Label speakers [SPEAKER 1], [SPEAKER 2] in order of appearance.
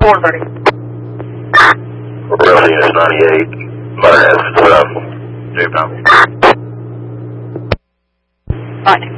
[SPEAKER 1] 430.
[SPEAKER 2] Rail Unit 98. Mother has J-Pound.
[SPEAKER 1] Alright.